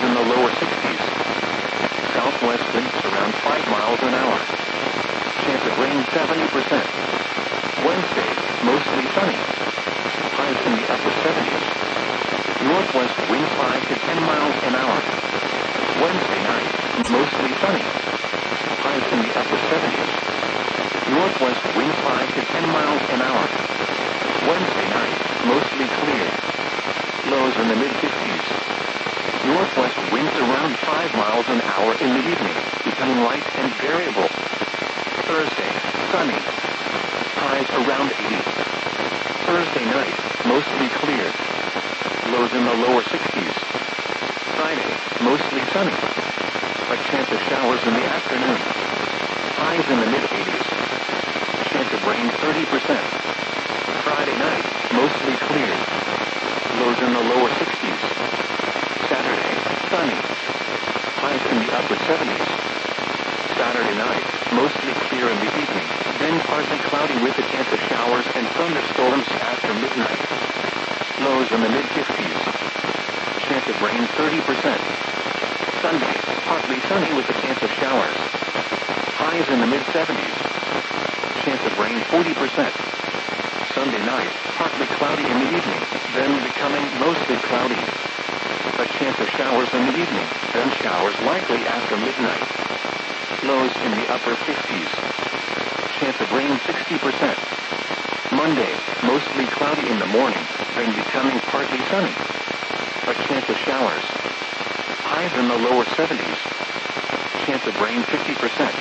in the lower 60s. Southwest winds around 5 miles an hour. Chance of rain 70%. Wednesday, mostly sunny. Highs in the upper 70s. Northwest winds 5 to 10 miles an hour. Wednesday night, mostly sunny. Highs in the upper 70s. Northwest winds 5 to 10 miles an hour. Wednesday night, mostly clear. Lows in the mid-50s. Northwest winds around 5 miles an hour in the evening, becoming light and variable. Thursday, sunny. Highs around 80. Thursday night, mostly clear. Lows in the lower 60s. Friday, mostly sunny. A chance of showers in the afternoon. Highs in the mid-80s. Chance of rain 30%. Friday night, mostly clear. Lows in the lower 60s. Saturday, sunny. Highs in the upper 70s. Saturday night, mostly clear in the evening, then partly cloudy with a chance of showers and thunderstorms after midnight. Lows in the mid-50s. Chance of rain 30%. Sunday, partly sunny with a chance of showers. Highs in the mid-70s. Chance of rain 40%. Sunday night, partly cloudy in the evening, then becoming mostly cloudy. A chance of showers in the evening, then showers likely after midnight. Lows in the upper 50s. Chance of rain 60%. Monday, mostly cloudy in the morning, then becoming partly sunny. A chance of showers. Highs in the lower 70s. Chance of rain 50%.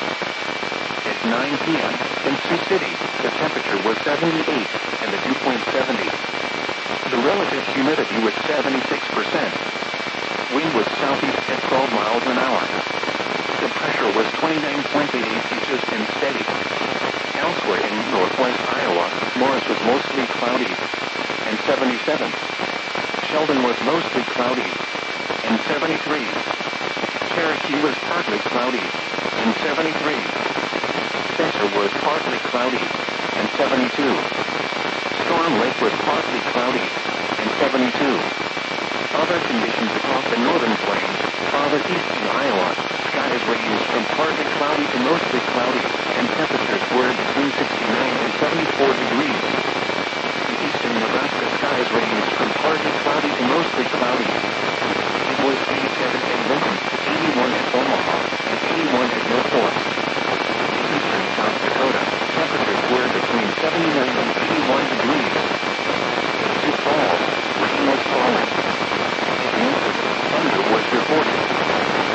At 9 p.m., in Sioux City, the temperature was 78, and the dew point 70. The relative humidity was 76%. Wind was southeast at 12 miles an hour. The pressure was 29.88 inches and steady. Elsewhere in northwest Iowa, Morris was mostly cloudy, and 77. Sheldon was mostly cloudy, and 73. Cherokee was partly cloudy, and 73. Spencer was partly cloudy, and 72. Storm Lake was partly cloudy, and 72. Other conditions across the northern plains, farther east in Iowa, skies range from partly cloudy to mostly cloudy.